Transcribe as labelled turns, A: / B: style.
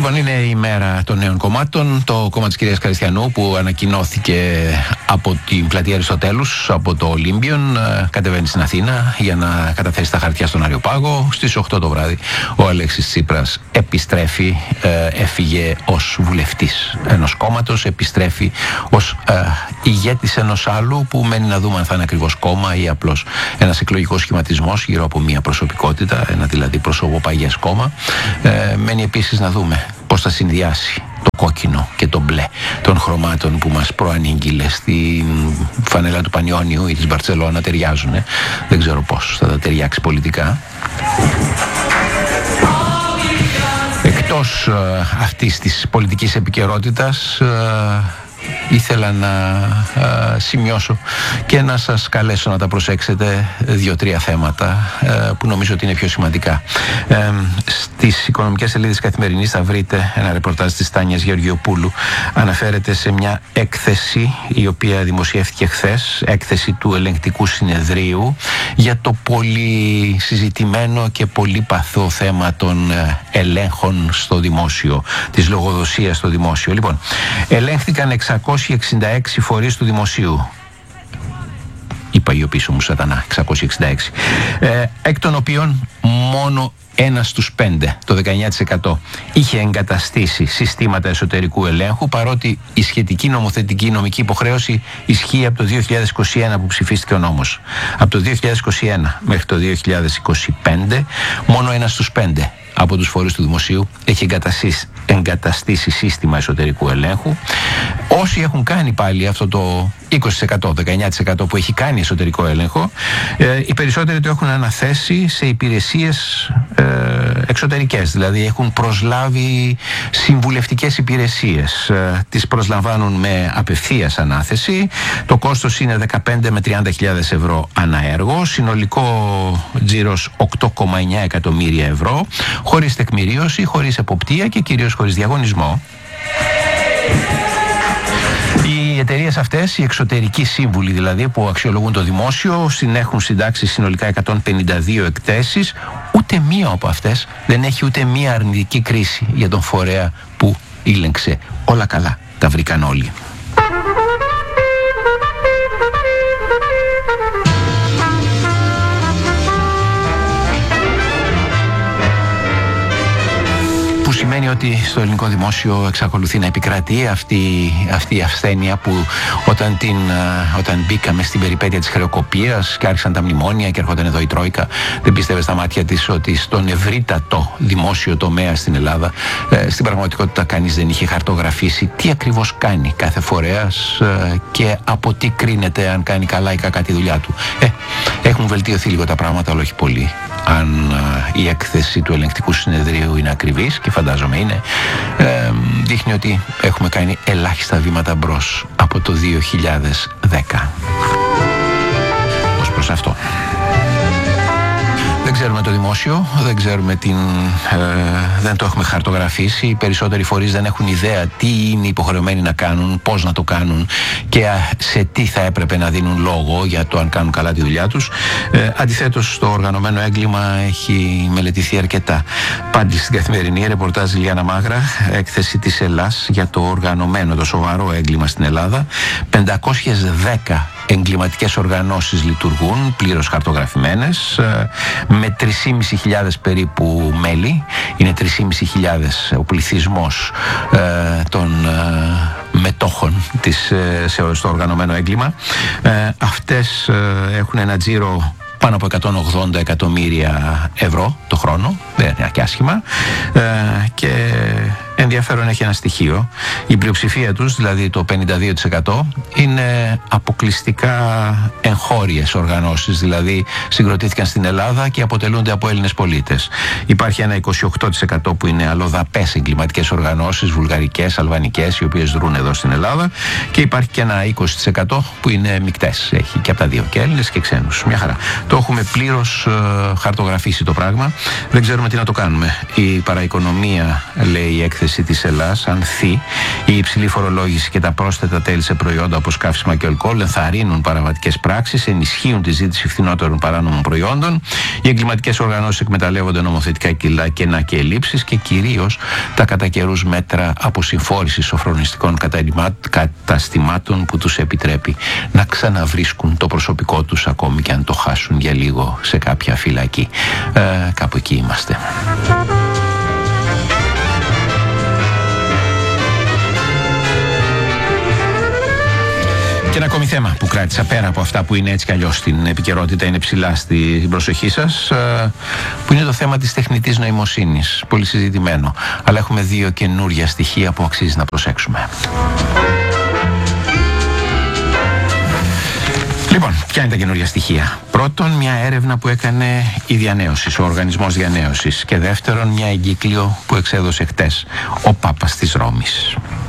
A: Λοιπόν, είναι η μέρα των νέων κομμάτων. Το κόμμα της κυρίας Καριστιανού, που ανακοινώθηκε από την πλατεία Αριστοτέλους, από το Ολύμπιον, κατεβαίνει στην Αθήνα για να καταθέσει τα χαρτιά στον Αριοπάγο. Στις 8 το βράδυ ο Αλέξης Τσίπρας επιστρέφει, έφυγε ως βουλευτής ενός κόμματος, επιστρέφει ως ηγέτης ενός άλλου, που μένει να δούμε αν θα είναι ακριβώς κόμμα ή απλώς ένας εκλογικός σχηματισμός γύρω από μία προσωπικότητα, ένα δηλαδή προσωποπαγές κόμμα. Μένει επίσης να δούμε πώς θα συνδυάσει το κόκκινο και το μπλε των χρωμάτων που μας προανήγγειλε στη φανέλα του Πανιόνιου ή της Μπαρτσελώνα. Ταιριάζουν, δεν ξέρω πώς θα τα ταιριάξει πολιτικά. Εκτός αυτής της πολιτικής επικαιρότητας, ήθελα να σημειώσω και να σας καλέσω να τα προσέξετε 2-3 θέματα που νομίζω ότι είναι πιο σημαντικά. Στις οικονομικές σελίδες Καθημερινής θα βρείτε ένα ρεπορτάζ της Τάνιας Γεωργιοπούλου. Αναφέρεται σε μια έκθεση η οποία δημοσιεύτηκε χθες, έκθεση του Ελεγκτικού Συνεδρίου, για το πολύ συζητημένο και πολύ παθό θέμα των ελέγχων στο δημόσιο, της λογοδοσίας στο δημόσιο. Λοιπόν, ελέγχθηκαν 666 φορείς του δημοσίου. Είπα γιο πίσω μου σατανά, 666. Εκ των οποίων μόνο ένας στους 5, το 19%, είχε εγκαταστήσει συστήματα εσωτερικού ελέγχου, παρότι η σχετική νομοθετική νομική υποχρέωση ισχύει από το 2021 που ψηφίστηκε ο νόμος. Από το 2021 μέχρι το 2025, μόνο ένας στους 5 από τους φορείς του δημοσίου έχει εγκαταστήσει σύστημα εσωτερικού ελέγχου. Όσοι έχουν κάνει πάλι αυτό το 20%, 19% που έχει κάνει εσωτερικό έλεγχο, οι περισσότεροι το έχουν αναθέσει σε υπηρεσίες εξωτερικές, δηλαδή έχουν προσλάβει συμβουλευτικές υπηρεσίες. Τις προσλαμβάνουν με απευθείας ανάθεση. Το κόστος είναι 15 με 30.000 ευρώ ανά έργο, συνολικό τζίρος 8,9 εκατομμύρια ευρώ, χωρίς τεκμηρίωση, χωρίς εποπτεία και κυρίως χωρίς διαγωνισμό. Οι εταιρείες αυτές, οι εξωτερικοί σύμβουλοι δηλαδή που αξιολογούν το δημόσιο, έχουν συντάξει συνολικά 152 εκθέσεις. Ούτε μία από αυτές δεν έχει ούτε μία αρνητική κρίση για τον φορέα που ήλεγξε. Όλα καλά, τα βρήκαν όλοι. Που σημαίνει ότι στο ελληνικό δημόσιο εξακολουθεί να επικρατεί αυτή η ασθένεια που όταν μπήκαμε στην περιπέτεια της χρεοκοπίας και άρχισαν τα μνημόνια και έρχονταν εδώ η Τρόικα, δεν πίστευε στα μάτια της ότι στον ευρύτατο δημόσιο τομέα στην Ελλάδα στην πραγματικότητα κανείς δεν είχε χαρτογραφήσει τι ακριβώς κάνει κάθε φορέας και από τι κρίνεται αν κάνει καλά ή κακά τη δουλειά του. Έχουν βελτιωθεί λίγο τα πράγματα, αλλά όχι πολύ. Αν η έκθεση του Ελεγκτικού Συνεδρίου είναι ακριβής, και φαντάζομαι είναι, δείχνει ότι έχουμε κάνει ελάχιστα βήματα μπρος από το 2010 ως προς αυτό. Δεν ξέρουμε το δημόσιο, δεν το έχουμε χαρτογραφήσει. Οι περισσότεροι φορείς δεν έχουν ιδέα τι είναι υποχρεωμένοι να κάνουν, πώς να το κάνουν και σε τι θα έπρεπε να δίνουν λόγο για το αν κάνουν καλά τη δουλειά τους. Αντιθέτως, το οργανωμένο έγκλημα έχει μελετηθεί αρκετά. Πάντη στην Καθημερινή, ρεπορτάζ Λιάννα Μάγρα, έκθεση της Ελλάς για το οργανωμένο, το σοβαρό έγκλημα στην Ελλάδα. 510 εγκληματικές οργανώσεις λειτουργούν, πλήρως χαρτογραφημένες, με 3.500 περίπου μέλη. Είναι 3.500 ο πληθυσμός των μετόχων στο οργανωμένο έγκλημα. Αυτές έχουν ένα τζίρο πάνω από 180 εκατομμύρια ευρώ το χρόνο, δεν είναι και άσχημα, και ενδιαφέρον έχει ένα στοιχείο. Η πλειοψηφία τους, δηλαδή το 52%, είναι αποκλειστικά εγχώριες οργανώσεις, δηλαδή συγκροτήθηκαν στην Ελλάδα και αποτελούνται από Έλληνες πολίτες. Υπάρχει ένα 28% που είναι αλλοδαπές εγκληματικές οργανώσεις, βουλγαρικές, αλβανικές, οι οποίες δρούν εδώ στην Ελλάδα, και υπάρχει και ένα 20% που είναι μεικτές. Έχει και από τα δύο, και Έλληνες και ξένους. Μια χαρά. Το έχουμε πλήρως χαρτογραφήσει το πράγμα. Δεν ξέρουμε τι να το κάνουμε. Η παραοικονομία, λέει η έκθεση ύφεση της Ελλάδας ανθεί. Η υψηλή φορολόγηση και τα πρόσθετα τέλη σε προϊόντα όπως καύσιμα και αλκοόλ ενθαρρύνουν παραβατικές πράξεις, ενισχύουν τη ζήτηση φθηνότερων παράνομων προϊόντων. Οι εγκληματικές οργανώσεις εκμεταλλεύονται νομοθετικά κενά και ελλείψεις και κυρίως τα κατά καιρούς μέτρα αποσυμφόρησης σοφρονιστικών καταστημάτων που τους επιτρέπει να ξαναβρίσκουν το προσωπικό τους ακόμη και αν το χάσουν για λίγο σε κάποια φυλακή. Κάπου εκεί είμαστε. Και ένα ακόμη θέμα που κράτησα πέρα από αυτά που είναι έτσι κι αλλιώς στην επικαιρότητα, είναι ψηλά στην προσοχή σας, που είναι το θέμα της τεχνητής νοημοσύνης. Πολύ συζητημένο. Αλλά έχουμε δύο καινούρια στοιχεία που αξίζει να προσέξουμε. Λοιπόν, ποια είναι τα καινούργια στοιχεία? Πρώτον, μια έρευνα που έκανε η Διανέωσης, ο Οργανισμός Διανέωσης. Και δεύτερον, μια εγκύκλιο που εξέδωσε χτες ο Πάπας της Ρώμης.